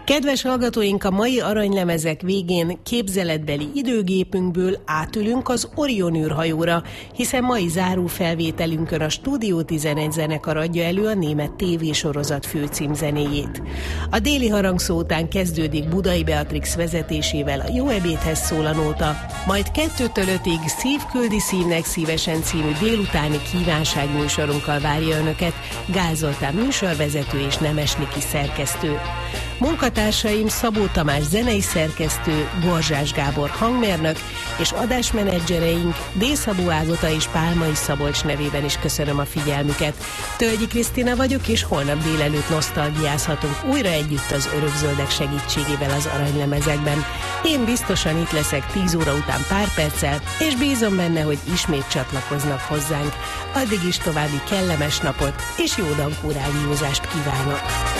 Kedves hallgatóink, a mai aranylemezek végén képzeletbeli időgépünkből átülünk az Orion űrhajóra, hiszen mai zárófelvételünkön a Stúdió 11 zenekar adja elő a német tévésorozat főcímzenéjét. A déli harangszó után kezdődik Budai Beatrix vezetésével a Jó ebédhez szól a nóta, majd 2-től 5-ig Szív küldi szívnek szívesen című délutáni kívánságműsorunkkal várja Önöket Gál Zoltán műsorvezető és Nemes Niki szerkesztő. Munkatársaim Szabó Tamás zenei szerkesztő, Borzsás Gábor hangmérnök, és adásmenedzsereink D. Szabó Ágota és Pálmai Szabolcs nevében is köszönöm a figyelmüket. Tölgyi Krisztina vagyok, és holnap délelőtt nosztalgiázhatunk újra együtt az örökzöldek segítségével az aranylemezekben. Én biztosan itt leszek 10 óra után pár perccel, és bízom benne, hogy ismét csatlakoznak hozzánk. Addig is további kellemes napot és jó dankó rádiózást kívánok!